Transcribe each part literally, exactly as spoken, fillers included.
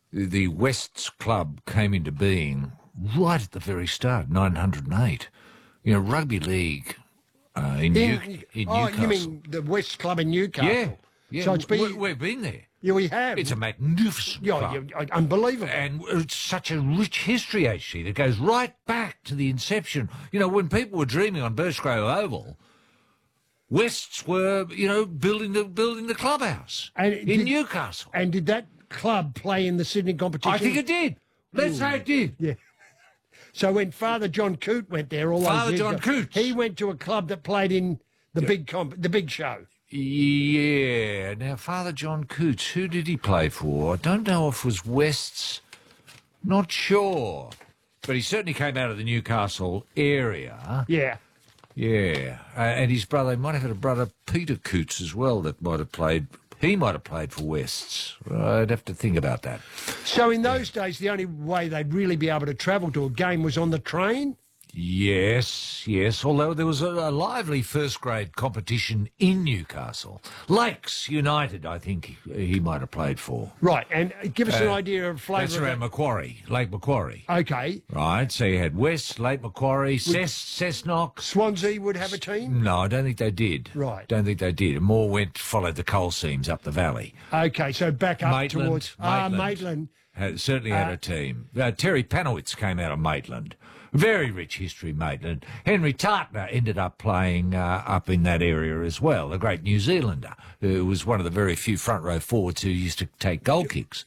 the Wests Club came into being right at the very start, nine hundred eight. You know, rugby league uh, in, New, in oh, Newcastle. You mean the West Club in Newcastle? Yeah, yeah. So it's been, we, we've been there. Yeah, we have. It's a magnificent yeah, club. yeah, unbelievable. And it's such a rich history, actually, that goes right back to the inception. You know, when people were dreaming on Birchgrove Oval, Wests were, you know, building the building the clubhouse and in did, Newcastle. And did that club play in the Sydney competition? I think it did. Let's Ooh. say it did. Yeah. So when Father John Coote went there, all Father those years John ago, Coote, he went to a club that played in the yeah. big comp, the big show. Yeah. Now, Father John Coote, who did he play for? I don't know if it was Wests. Not sure. But he certainly came out of the Newcastle area. Yeah. Yeah. Uh, and his brother, he might have had a brother, Peter Cootes, as well, that might have played. He might have played for Wests. I'd have to think about that. So in those yeah. days, the only way they'd really be able to travel to a game was on the train? Yes, yes, although there was a, a lively first-grade competition in Newcastle. Lakes United, I think he, he might have played for. Right, and give us uh, an idea of flavour. That's around Macquarie, Lake Macquarie. Okay. Right, so you had West, Lake Macquarie, Cess, Cessnock. Swansea would have a team? No, I don't think they did. Right. Don't think they did. More went, followed the coal seams up the valley. Okay, so back up Maitland, towards... Maitland. Ah, Maitland. Had, certainly had uh, a team. Uh, Terry Panowitz came out of Maitland. Very rich history, Maitland. Henry Tartner ended up playing uh, up in that area as well, a great New Zealander who was one of the very few front row forwards who used to take goal kicks.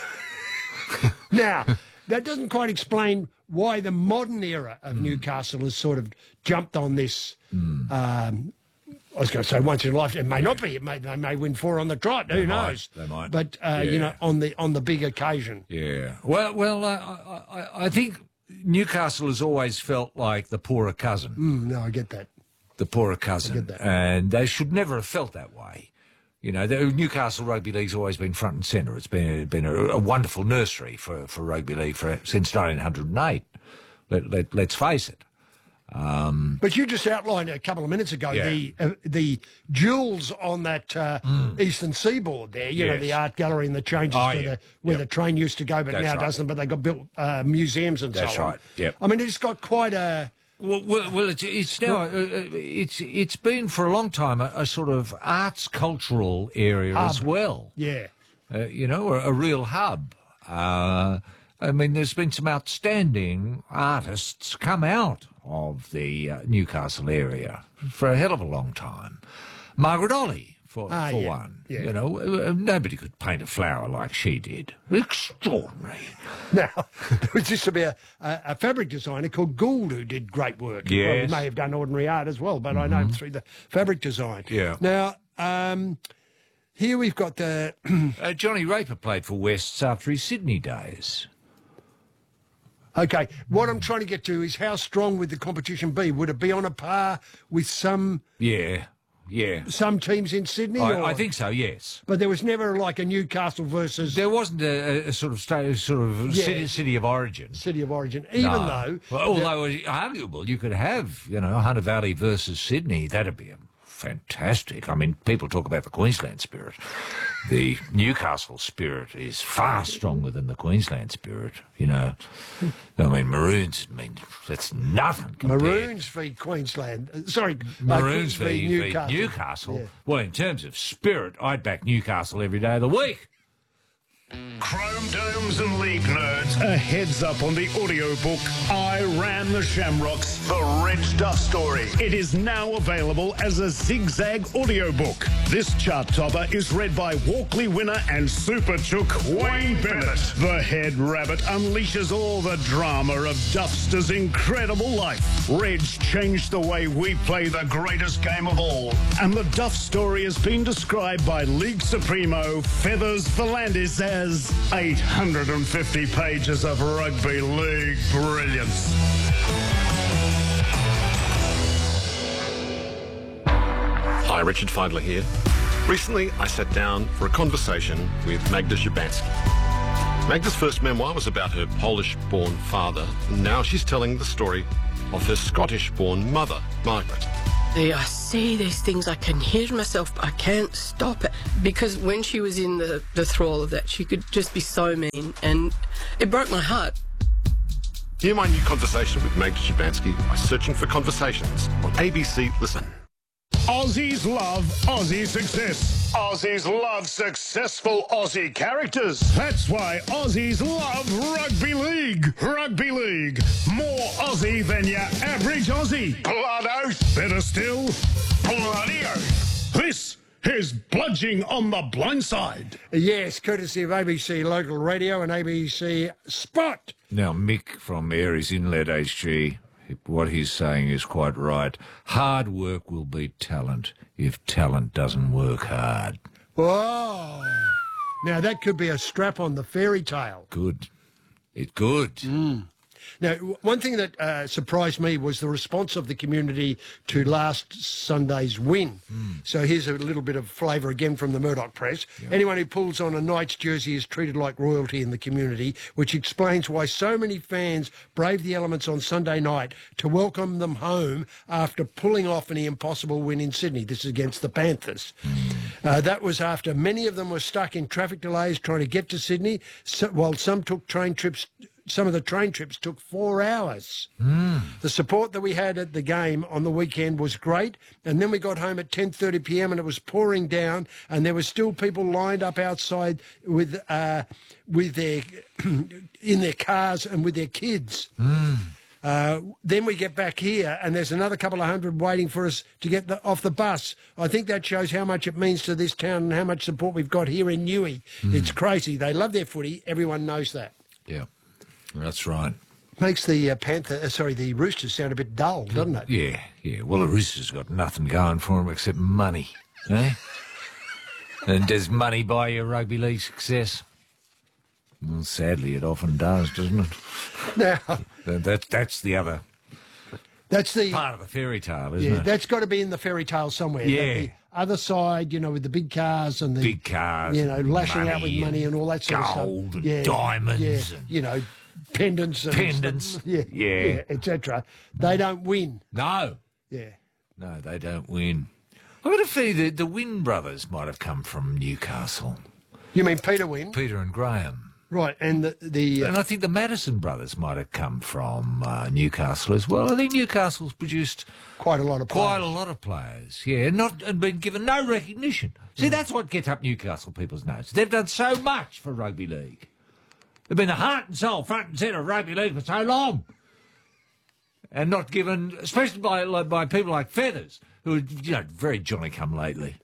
Now, that doesn't quite explain why the modern era of mm. Newcastle has sort of jumped on this. Mm. Um, I was going to say once in a lifetime. It may not be. It may, they may win four on the trot. Who they knows? Might, they might. But uh, yeah. you know, on the on the big occasion. Yeah. Well, well, uh, I, I, I think Newcastle has always felt like the poorer cousin. Mm, no, I get that. The poorer cousin. I get that. And they should never have felt that way. You know, the Newcastle Rugby League's always been front and centre. It's been been a, a wonderful nursery for, for rugby league for since nineteen oh eight. Let, let, let's face it. Um, but you just outlined a couple of minutes ago yeah. the uh, the jewels on that uh, mm. eastern seaboard there. You yes. know, the art gallery and the changes oh, to yeah. the, where yep. the train used to go, but That's now right. doesn't. But they got built uh, museums and That's so on. right. Yep. I mean, it's got quite a. Well, well, well it's, it's now uh, it's it's been for a long time a, a sort of arts cultural area hub. as well. Yeah. Uh, you know, a, a real hub. Uh, I mean, there's been some outstanding artists come out of the uh, Newcastle area for a hell of a long time. Margaret Olley, for, ah, for yeah. one. Yeah. You know, uh, nobody could paint a flower like she did. Extraordinary. Now, there was used to be a, a, a fabric designer called Gould who did great work. Yes. Well, he may have done ordinary art as well, but mm-hmm. I know him through the fabric design. Yeah. Now, um, here we've got the... uh, Johnny Raper played for Wests after his Sydney days. Okay, what I'm trying to get to is how strong would the competition be? Would it be on a par with some... Yeah, yeah. Some teams in Sydney? I, or? I think so, yes. But there was never like a Newcastle versus... There wasn't a, a sort of state, sort of yeah. city, city of origin. City of origin, even no. though... Well, although it's arguable, you could have, you know, Hunter Valley versus Sydney. That'd be fantastic. I mean, people talk about the Queensland spirit. The Newcastle spirit is far stronger than the Queensland spirit, you know. I mean, Maroons, I mean, that's nothing compared. Maroons v Queensland. Uh, sorry, Maroons uh, v, v Newcastle. Newcastle. Yeah. Well, in terms of spirit, I'd back Newcastle every day of the week. Chrome Domes and League Nerds, a heads up on the audiobook I Ran the Shamrocks, The Reg Duff Story. It is now available as a zigzag audiobook. This chart topper is read by Walkley winner and Super Chook Wayne Bennett. The Head Rabbit unleashes all the drama of Duffster's incredible life. Reg changed the way we play the greatest game of all. And the Duff Story has been described by League Supremo Feathers Volandis as eight hundred fifty pages of rugby league brilliance. Hi, Richard Feidler here. Recently, I sat down for a conversation with Magda Szubanski. Magda's first memoir was about her Polish-born father, and now she's telling the story of her Scottish-born mother, Margaret. The, I see these things, I can hear myself, but I can't stop it. Because when she was in the, the thrall of that, she could just be so mean, and it broke my heart. Hear my new conversation with Magda Szubanski by searching for Conversations on A B C Listen. Aussies love Aussie success. Aussies love successful Aussie characters. That's why Aussies love rugby league. Rugby league. More Aussie than your average Aussie. Blood oath. Better still, bloody oath. This is Bludging on the Blindside. Yes, courtesy of A B C Local Radio and A B C Spot. Now, Mick from Mary's Inlet H G, what he's saying is quite right. Hard work will beat talent if talent doesn't work hard. Oh, now that could be a strap on the fairy tale. Good. It good. Mm. Now, one thing that uh, surprised me was the response of the community to last Sunday's win. Mm. So here's a little bit of flavour again from the Murdoch Press. Yeah. Anyone who pulls on a Knights jersey is treated like royalty in the community, which explains why so many fans braved the elements on Sunday night to welcome them home after pulling off an impossible win in Sydney. This is against the Panthers. Mm. Uh, that was after many of them were stuck in traffic delays trying to get to Sydney, so, while some took train trips Some of the train trips took four hours. Mm. The support that we had at the game on the weekend was great, and then we got home at ten thirty p m and it was pouring down, and there were still people lined up outside with uh, with their in their cars and with their kids. Mm. Uh, then we get back here, and there's another couple of hundred waiting for us to get the, off the bus. I think that shows how much it means to this town and how much support we've got here in Newey. Mm. It's crazy. They love their footy. Everyone knows that. Yeah. That's right. Makes the uh, Panther, uh, sorry, the Roosters sound a bit dull, doesn't it? Yeah, yeah. Well, the Roosters got nothing going for them except money, eh? And does money buy you rugby league success? Well, sadly, it often does, doesn't it? Now, that, that that's the other. That's the part of the fairy tale, isn't yeah, it? That's got to be in the fairy tale somewhere. Yeah. The other side, you know, with the big cars and the big cars, you know, lashing out with money and all that sort of stuff. Gold and yeah, diamonds, yeah, and you know. Pendants, and pendants, stuff. yeah, yeah, yeah et cetera. They don't win. No, yeah, no, they don't win. I've got a feeling the, the Wynn brothers might have come from Newcastle. You mean Peter Wynn? Peter and Graham. Right, and the... the uh, and I think the Madison brothers might have come from uh, Newcastle as well. I think Newcastle's produced... Quite a lot of players. Quite a lot of players, yeah, not and been given no recognition. See, mm. that's what gets up Newcastle people's noses. They've done so much for rugby league. They've been the heart and soul, front and centre of rugby league for so long. And not given, especially by like, by people like Feathers, who are, you know, very Johnny-come-lately.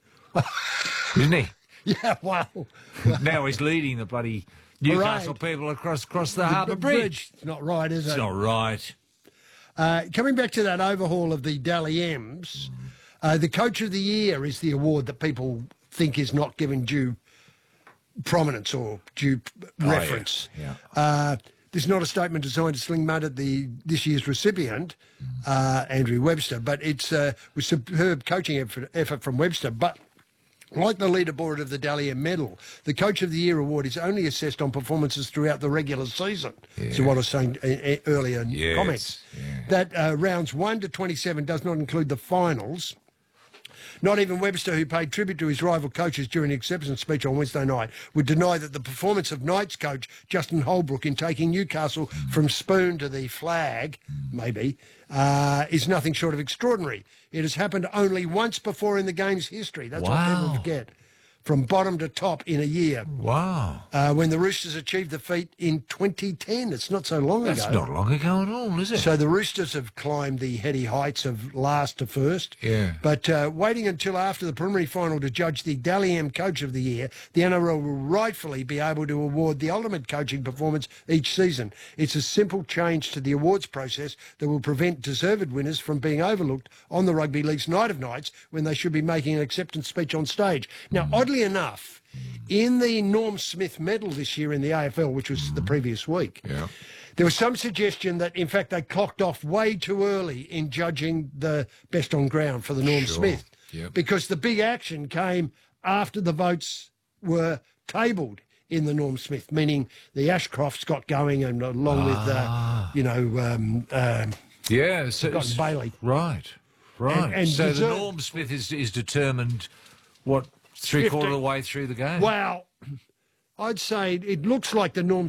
Isn't he? Yeah, well... now he's leading the bloody Newcastle right. people across across the, the Harbour Bridge. Bridge. It's not right, is it's it? It's not right. Uh, coming back to that overhaul of the Dally M's, mm. uh, the Coach of the Year is the award that people think is not given due prominence or due reference. Oh, yeah. Yeah. Uh, this is not a statement designed to sling mud at the this year's recipient, mm. uh, Andrew Webster, but it's uh, was superb coaching effort, effort from Webster. But like the leaderboard of the Dally M medal, the Coach of the Year award is only assessed on performances throughout the regular season. Yeah. So what I was saying uh, uh, earlier in yes. comments. Yeah. That uh, rounds one to twenty-seven does not include the finals. Not even Webster, who paid tribute to his rival coaches during the acceptance speech on Wednesday night, would deny that the performance of Knights coach Justin Holbrook in taking Newcastle from spoon to the flag, maybe, uh, is nothing short of extraordinary. It has happened only once before in the game's history. That's wow. what people forget. From bottom to top in a year. Wow. Uh, when the Roosters achieved the feat in twenty ten. It's not so long That's ago. That's not long ago at all, is it? So the Roosters have climbed the heady heights of last to first. Yeah. But uh, waiting until after the preliminary final to judge the Dally M Coach of the Year, the N R L will rightfully be able to award the ultimate coaching performance each season. It's a simple change to the awards process that will prevent deserved winners from being overlooked on the Rugby League's Night of Nights when they should be making an acceptance speech on stage. Now, mm. oddly enough, in the Norm Smith medal this year in the A F L, which was mm. the previous week, yeah. there was some suggestion that, in fact, they clocked off way too early in judging the best on ground for the Norm sure. Smith, yep. because the big action came after the votes were tabled in the Norm Smith, meaning the Ashcrofts got going, and along ah. with, uh, you know, um, um, yeah, so, Bailey. Right. Right. And, and so deserve- the Norm Smith is, is determined, what, three quarter of the way through the game? Well, I'd say it looks like the Norm